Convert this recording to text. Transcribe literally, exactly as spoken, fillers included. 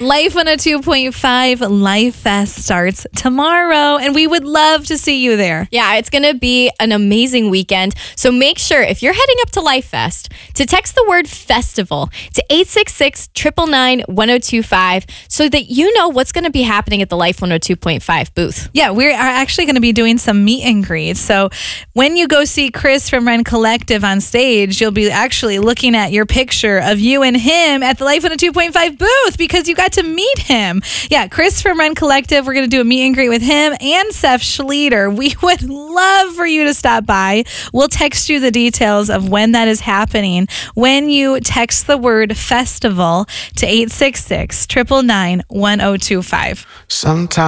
Life one oh two point five Life Fest starts tomorrow, and we would love to see you there. Yeah, it's going to be an amazing weekend. So make sure, if you're heading up to Life Fest, to text the word festival to eight six six, nine nine nine, one oh two five so that you know what's going to be happening at the Life one oh two point five booth. Yeah, we are actually going to be doing some meet and greets. So when you go see Chris from Rend Collective on stage, you'll be actually looking at your picture of you and him at the Life one oh two point five booth because you got to meet him. Yeah, Chris from Rend Collective, we're going to do a meet and greet with him and Seth Schleter. We would love for you to stop by. We'll text you the details of when that is happening when you text the word festival to eight six six, nine nine nine, one oh two five. Sometimes